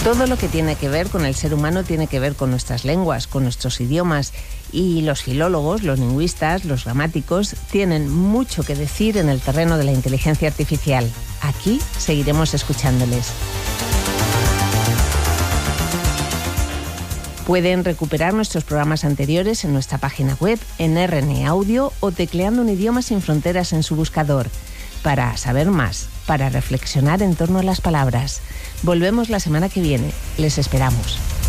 Todo lo que tiene que ver con el ser humano tiene que ver con nuestras lenguas, con nuestros idiomas, y los filólogos, los lingüistas, los gramáticos tienen mucho que decir en el terreno de la inteligencia artificial. Aquí seguiremos escuchándoles. Pueden recuperar nuestros programas anteriores en nuestra página web, en RN Audio, o tecleando un idioma sin fronteras en su buscador. Para saber más, para reflexionar en torno a las palabras. Volvemos la semana que viene. Les esperamos.